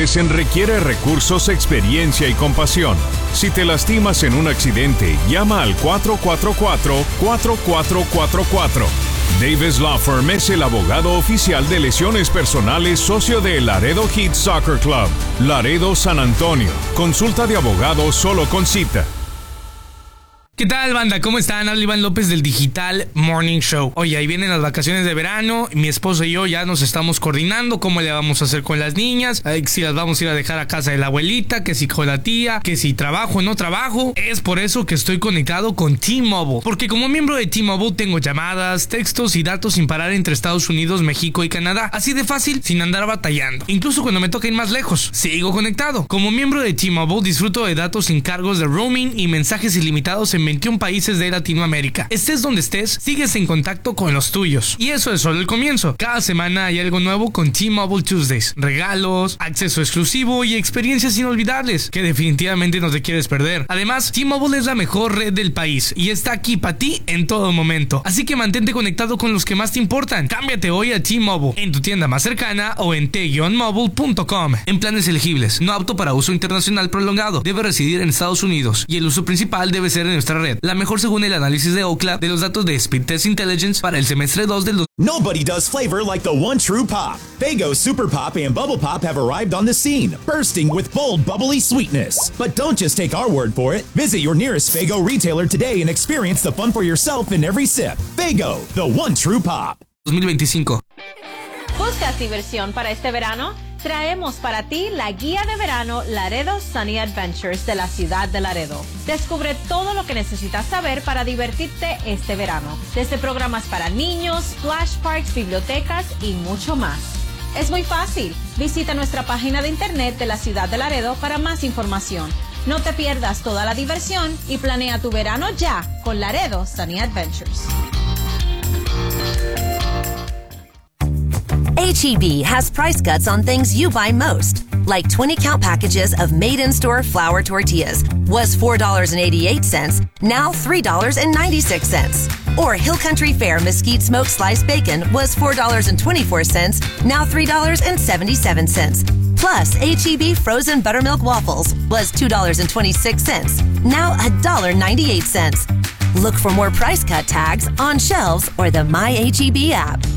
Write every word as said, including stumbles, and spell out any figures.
merecen requiere recursos, experiencia y compasión. Si te lastimas en un accidente, llama al cuatro cuatro cuatro, cuatro cuatro cuatro cuatro. Davis Law Firm es el abogado oficial de lesiones personales, socio de Laredo Heat Soccer Club, Laredo, San Antonio. Consulta de abogado solo con cita. ¿Qué tal, banda? ¿Cómo están? Habla Iván López del Digital Morning Show. Oye, ahí vienen las vacaciones de verano. Mi esposo y yo ya nos estamos coordinando cómo le vamos a hacer con las niñas. Si las vamos a ir a dejar a casa de la abuelita, que si con la tía, que si trabajo o no trabajo. Es por eso que estoy conectado con T-Mobile. Porque como miembro de T-Mobile tengo llamadas, textos y datos sin parar entre Estados Unidos, México y Canadá. Así de fácil, sin andar batallando. Incluso cuando me toca ir más lejos, sigo conectado. Como miembro de T-Mobile disfruto de datos sin cargos de roaming y mensajes ilimitados en veintiún países de Latinoamérica. Estés donde estés, sigues en contacto con los tuyos. Y eso es solo el comienzo. Cada semana hay algo nuevo con T-Mobile Tuesdays. Regalos, acceso exclusivo y experiencias inolvidables que definitivamente no te quieres perder. Además, T-Mobile es la mejor red del país y está aquí para ti en todo momento. Así que mantente conectado con los que más te importan. Cámbiate hoy a T-Mobile en tu tienda más cercana o en t mobile punto com. En planes elegibles, no apto para uso internacional prolongado. Debe residir en Estados Unidos y el uso principal debe ser en nuestra red. La mejor según el análisis de Ookla de los datos de Speed Test Intelligence para el semestre dos del dos. Nobody does flavor like the one true pop. Faygo Super Pop and Bubble Pop have arrived on the scene, bursting with bold, bubbly sweetness. But don't just take our word for it. Visit your nearest Faygo retailer today and experience the fun for yourself in every sip. Faygo, the one true pop. dos mil veinticinco. ¿Buscas diversión para este verano? Traemos para ti la guía de verano Laredo Sunny Adventures de la ciudad de Laredo. Descubre todo lo que necesitas saber para divertirte este verano, desde programas para niños, splash parks, bibliotecas y mucho más. Es muy fácil. Visita nuestra página de internet de la ciudad de Laredo para más información. No te pierdas toda la diversión y planea tu verano ya con Laredo Sunny Adventures. H E B has price cuts on things you buy most, like twenty count packages of made-in-store flour tortillas was four dollars and eighty-eight cents, now three dollars and ninety-six cents. Or Hill Country Fair mesquite smoked sliced bacon was four dollars and twenty-four cents, now three dollars and seventy-seven cents. Plus, H E B frozen buttermilk waffles was two dollars and twenty-six cents, now one dollar and ninety-eight cents. Look for more price cut tags on shelves or the My H E B app.